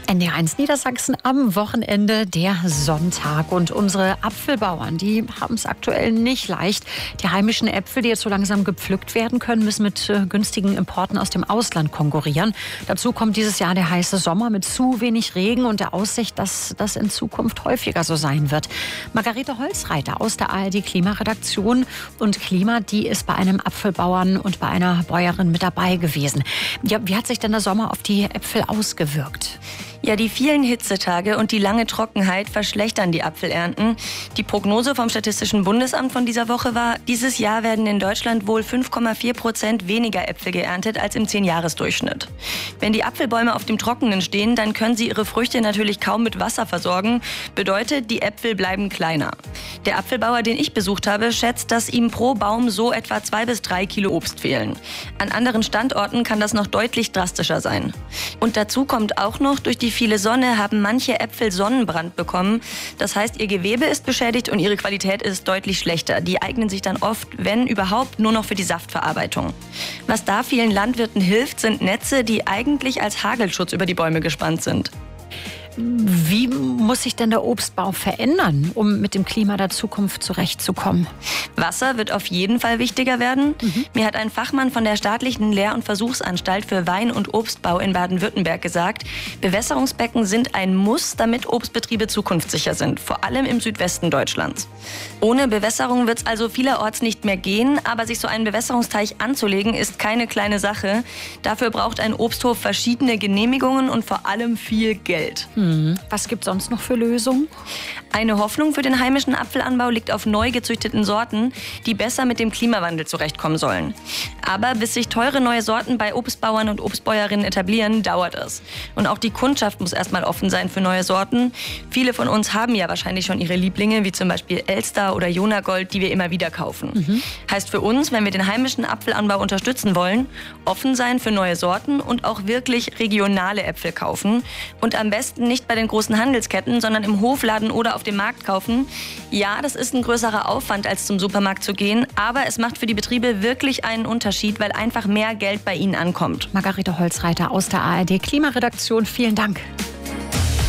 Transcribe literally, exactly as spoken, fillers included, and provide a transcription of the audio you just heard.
N D R eins Niedersachsen am Wochenende, der Sonntag. Und unsere Apfelbauern, die haben es aktuell nicht leicht. Die heimischen Äpfel, die jetzt so langsam gepflückt werden können, müssen mit äh, günstigen Importen aus dem Ausland konkurrieren. Dazu kommt dieses Jahr der heiße Sommer mit zu wenig Regen und der Aussicht, dass das in Zukunft häufiger so sein wird. Margarete Holzreiter aus der A R D Klimaredaktion und Klima, die ist bei einem Apfelbauern und bei einer Bäuerin mit dabei gewesen. Ja, wie hat sich denn der Sommer auf die Äpfel ausgewirkt? Ja, die vielen Hitzetage und die lange Trockenheit verschlechtern die Apfelernten. Die Prognose vom Statistischen Bundesamt von dieser Woche war, dieses Jahr werden in Deutschland wohl fünf Komma vier Prozent weniger Äpfel geerntet als im Zehn-Jahres-Durchschnitt. Wenn die Apfelbäume auf dem Trockenen stehen, dann können sie ihre Früchte natürlich kaum mit Wasser versorgen. Bedeutet, die Äpfel bleiben kleiner. Der Apfelbauer, den ich besucht habe, schätzt, dass ihm pro Baum so etwa zwei bis drei Kilo Obst fehlen. An anderen Standorten kann das noch deutlich drastischer sein. Und dazu kommt auch noch, durch die viele Sonne haben manche Äpfel Sonnenbrand bekommen. Das heißt, ihr Gewebe ist beschädigt und ihre Qualität ist deutlich schlechter. Die eignen sich dann oft, wenn überhaupt, nur noch für die Saftverarbeitung. Was da vielen Landwirten hilft, sind Netze, die eigentlich als Hagelschutz über die Bäume gespannt sind. Wie muss sich denn der Obstbau verändern, um mit dem Klima der Zukunft zurechtzukommen? Wasser wird auf jeden Fall wichtiger werden. Mhm. Mir hat ein Fachmann von der staatlichen Lehr- und Versuchsanstalt für Wein- und Obstbau in Baden-Württemberg gesagt, Bewässerungsbecken sind ein Muss, damit Obstbetriebe zukunftssicher sind, vor allem im Südwesten Deutschlands. Ohne Bewässerung wird es also vielerorts nicht mehr gehen, aber sich so einen Bewässerungsteich anzulegen, ist keine kleine Sache. Dafür braucht ein Obsthof verschiedene Genehmigungen und vor allem viel Geld. Hm. Was gibt es sonst noch für Lösungen? Eine Hoffnung für den heimischen Apfelanbau liegt auf neu gezüchteten Sorten, die besser mit dem Klimawandel zurechtkommen sollen. Aber bis sich teure neue Sorten bei Obstbauern und Obstbäuerinnen etablieren, dauert es. Und auch die Kundschaft muss erstmal offen sein für neue Sorten. Viele von uns haben ja wahrscheinlich schon ihre Lieblinge, wie zum Beispiel Elster oder Jonagold, die wir immer wieder kaufen. Mhm. Heißt für uns, wenn wir den heimischen Apfelanbau unterstützen wollen, offen sein für neue Sorten und auch wirklich regionale Äpfel kaufen. Und am besten nicht bei den großen Handelsketten, sondern im Hofladen oder auf dem Markt kaufen. Ja, das ist ein größerer Aufwand, als zum Supermarkt zu gehen, aber es macht für die Betriebe wirklich einen Unterschied, weil einfach mehr Geld bei ihnen ankommt. Margarete Holzreiter aus der A R D Klimaredaktion, vielen Dank.